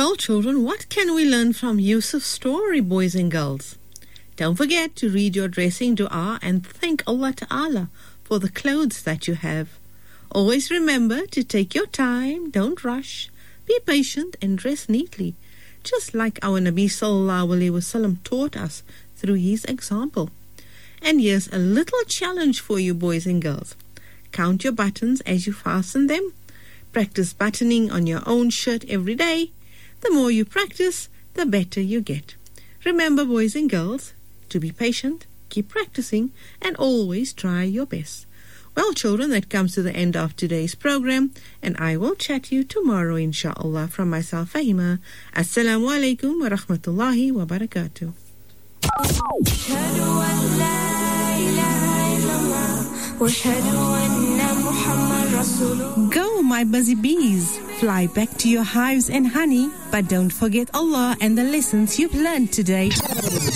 Well, children, what can we learn from Yusuf's story, boys and girls? Don't forget to read your dressing dua and thank Allah Ta'ala for the clothes that you have. Always remember to take your time, don't rush, be patient and dress neatly, just like our Nabi Sallallahu Alaihi Wasallam taught us through his example. And here's a little challenge for you, boys and girls. Count your buttons as you fasten them. Practice buttoning on your own shirt every day. The more you practice, the better you get. Remember, boys and girls, to be patient, keep practicing, and always try your best. Well, children, that comes to the end of today's program, and I will chat to you tomorrow, inshallah, from myself, Fahima. Assalamu alaikum wa rahmatullahi wa barakatuh. Go, my busy bees, fly back to your hives and honey, but don't forget Allah and the lessons you've learned today.